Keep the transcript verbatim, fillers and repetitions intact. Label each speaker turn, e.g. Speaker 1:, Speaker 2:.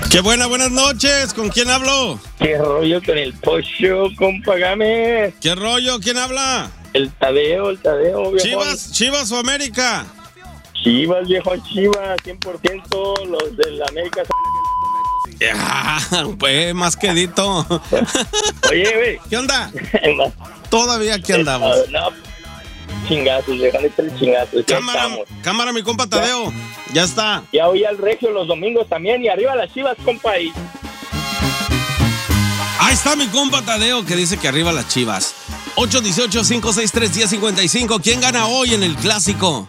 Speaker 1: Qué buena, buenas noches. ¿Con quién hablo?
Speaker 2: ¿Qué rollo con el pollo, compa Game?
Speaker 1: ¿Qué rollo? ¿Quién habla?
Speaker 2: El Tadeo, el Tadeo, viejo.
Speaker 1: ¿Chivas, Chivas o América?
Speaker 2: Chivas, viejo, Chivas, cien por ciento. Los del América son...
Speaker 1: Ah, pues, más quedito.
Speaker 2: Oye, güey.
Speaker 1: ¿Qué onda? Todavía aquí andamos.
Speaker 2: No, chingazos, dejan de ser chingazos.
Speaker 1: Cámara, cámara, mi compa Tadeo. Ya está.
Speaker 2: Ya oí al Regio los domingos también. Y arriba las Chivas, compa. Y...
Speaker 1: Ahí está mi compa Tadeo que dice que arriba las Chivas. ocho uno ocho, cinco seis tres, uno cero cinco cinco. ¿Quién gana hoy en el clásico?